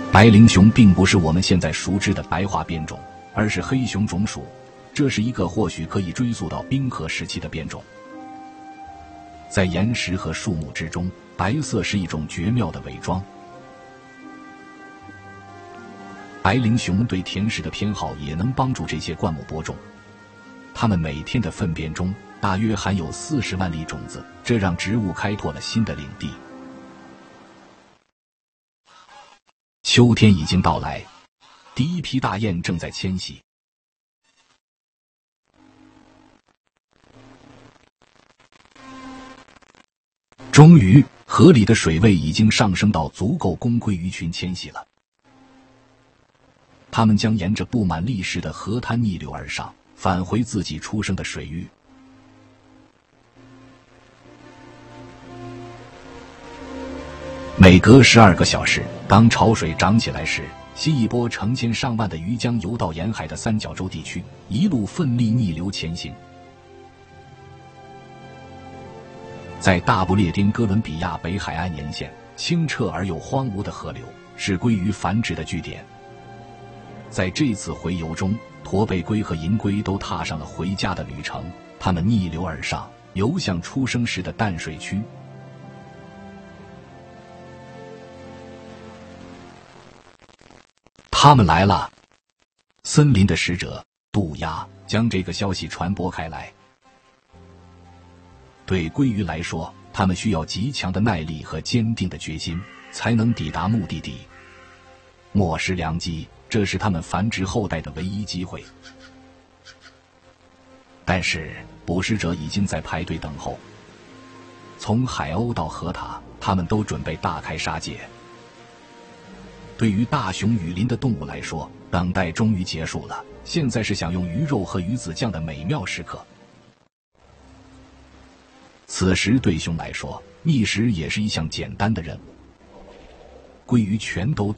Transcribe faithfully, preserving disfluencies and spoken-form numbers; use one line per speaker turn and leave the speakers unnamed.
白灵熊并不是我们现在熟知的白化变种，而是黑熊种属，这是一个或许可以追溯到冰河时期的变种。在岩石和树木之中，白色是一种绝妙的伪装。白灵熊对甜食的偏好也能帮助这些灌木播种，它们每天的粪便中大约含有四十万粒种子，这让植物开拓了新的领地。秋天已经到来，第一批大雁正在迁徙。终于，河里的水位已经上升到足够供鲑鱼群迁徙了。它们将沿着布满砾石的河滩逆流而上，返回自己出生的水域。每隔十二个小时，当潮水涨起来时，新一波成千上万的鱼将游到沿海的三角洲地区，一路奋力逆流前行。在大不列颠哥伦比亚北海岸沿线，清澈而又荒芜的河流是鲑鱼繁殖的据点。在这次回游中，驼背龟和银龟都踏上了回家的旅程，它们逆流而上，游向出生时的淡水区。他们来了！森林的使者渡鸦将这个消息传播开来。对鲑鱼来说，它们需要极强的耐力和坚定的决心，才能抵达目的地。莫失良机，这是它们繁殖后代的唯一机会。但是捕食者已经在排队等候。从海鸥到河獭，它们都准备大开杀戒。对于大熊雨林的动物来说，等待终于结束了，现在是享用鱼肉和鱼子酱的美妙时刻。此时对熊来说，觅食也是一项简单的任务。鲑鱼全都